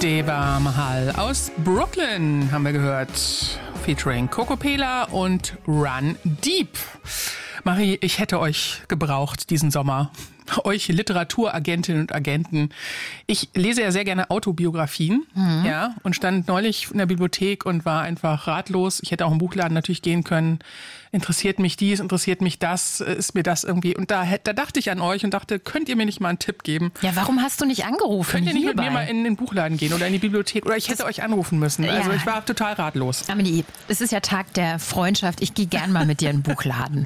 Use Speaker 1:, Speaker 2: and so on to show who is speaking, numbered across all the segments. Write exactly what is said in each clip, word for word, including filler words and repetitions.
Speaker 1: Deva Mahal aus Brooklyn haben wir gehört, featuring Coco Pela und Run Deep. Marie, ich hätte euch gebraucht diesen Sommer. Euch Literaturagentinnen und Agenten. Ich lese ja sehr gerne Autobiografien, mhm. ja, und stand neulich in der Bibliothek und war einfach ratlos. Ich hätte auch im Buchladen natürlich gehen können. Interessiert mich dies, interessiert mich das, ist mir das irgendwie. Und da, da dachte ich an euch und dachte, könnt ihr mir nicht mal einen Tipp geben?
Speaker 2: Ja, warum hast du nicht angerufen?
Speaker 1: Könnt ihr nicht
Speaker 2: hierbei?
Speaker 1: mit mir mal in den Buchladen gehen oder in die Bibliothek? Oder ich hätte das, euch anrufen müssen. Also
Speaker 2: ja.
Speaker 1: ich war total ratlos.
Speaker 2: Amelie, es ist ja Tag der Freundschaft. Ich gehe gern mal mit dir in den Buchladen.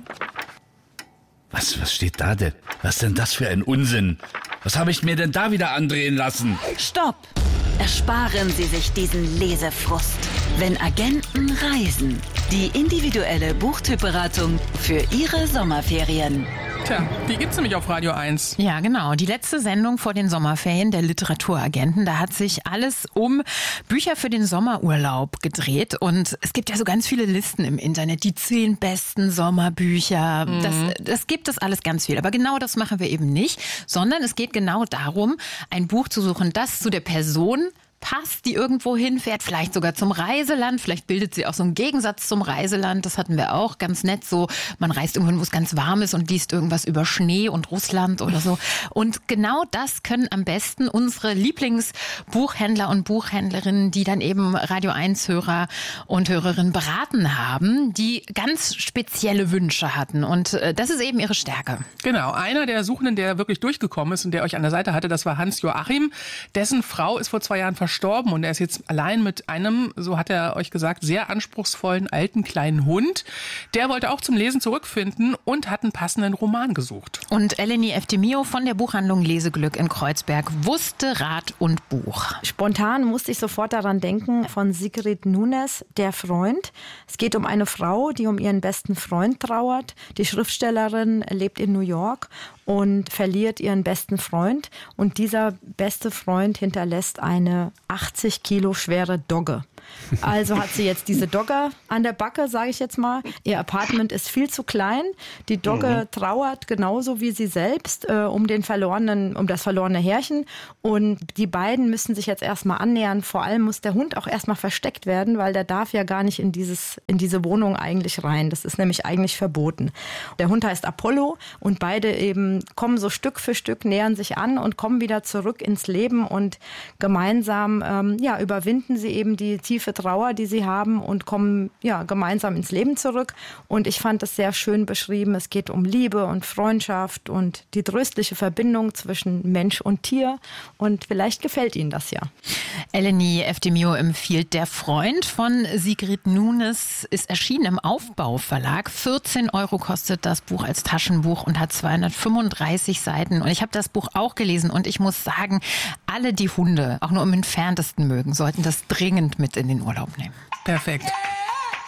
Speaker 3: Was, was steht da denn? Was ist denn das für ein Unsinn? Was habe ich mir denn da wieder andrehen lassen?
Speaker 4: Stopp! Ersparen Sie sich diesen Lesefrust. Wenn Agenten reisen. Die individuelle Buchtypberatung für Ihre Sommerferien.
Speaker 1: Tja, die gibt's nämlich auf Radio eins.
Speaker 2: Ja, genau. Die letzte Sendung vor den Sommerferien der Literaturagenten. Da hat sich alles um Bücher für den Sommerurlaub gedreht. Und es gibt ja so ganz viele Listen im Internet. Die zehn besten Sommerbücher. Mhm. Das, das gibt es alles ganz viel. Aber genau das machen wir eben nicht. Sondern es geht genau darum, ein Buch zu suchen, das zu der Person passt, die irgendwo hinfährt, vielleicht sogar zum Reiseland, vielleicht bildet sie auch so einen Gegensatz zum Reiseland, das hatten wir auch, ganz nett so, man reist irgendwo hin, wo es ganz warm ist und liest irgendwas über Schnee und Russland oder so. Und genau das können am besten unsere Lieblingsbuchhändler und Buchhändlerinnen, die dann eben Radio eins Hörer und Hörerinnen beraten haben, die ganz spezielle Wünsche hatten und das ist eben ihre Stärke.
Speaker 1: Genau, einer der Suchenden, der wirklich durchgekommen ist und der euch an der Seite hatte, das war Hans-Joachim, dessen Frau ist vor zwei Jahren verstorben. Verstorben und er ist jetzt allein mit einem, so hat er euch gesagt, sehr anspruchsvollen alten kleinen Hund. Der wollte auch zum Lesen zurückfinden und hat einen passenden Roman gesucht.
Speaker 2: Und Eleni Eftemio von der Buchhandlung Leseglück in Kreuzberg wusste Rat und Buch.
Speaker 5: Spontan musste ich sofort daran denken, von Sigrid Nunes, Der Freund. Es geht um eine Frau, die um ihren besten Freund trauert. Die Schriftstellerin lebt in New York und verliert ihren besten Freund. Und dieser beste Freund hinterlässt eine achtzig Kilo schwere Dogge. Also hat sie jetzt diese Dogge an der Backe, sage ich jetzt mal. Ihr Apartment ist viel zu klein. Die Dogge mhm. trauert genauso wie sie selbst äh, um den verlorenen, um das verlorene Härchen. Und die beiden müssen sich jetzt erstmal annähern. Vor allem muss der Hund auch erstmal versteckt werden, weil der darf ja gar nicht in dieses, in diese Wohnung eigentlich rein. Das ist nämlich eigentlich verboten. Der Hund heißt Apollo und beide eben kommen so Stück für Stück, nähern sich an und kommen wieder zurück ins Leben und gemeinsam ähm, ja, überwinden sie eben die tiefe Trauer, die sie haben und kommen ja, gemeinsam ins Leben zurück. Und ich fand es sehr schön beschrieben. Es geht um Liebe und Freundschaft und die tröstliche Verbindung zwischen Mensch und Tier. Und vielleicht gefällt Ihnen das ja.
Speaker 2: Eleni Eftemio empfiehlt Der Freund von Sigrid Nunes, ist erschienen im Aufbau-Verlag. vierzehn Euro kostet das Buch als Taschenbuch und hat zweihundertfünfunddreißig Seiten. Und ich habe das Buch auch gelesen und ich muss sagen, alle, die Hunde auch nur im Entferntesten mögen, sollten das dringend mit in den Urlaub nehmen.
Speaker 1: Perfekt.